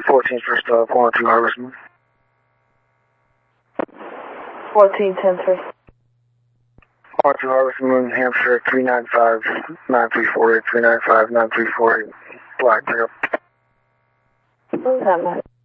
14 for stop, 102 Harvest Moon. 1410 for 102 Harvest Moon, Hampshire, 395-9348, 395-9348, Black Trail. What was that, man?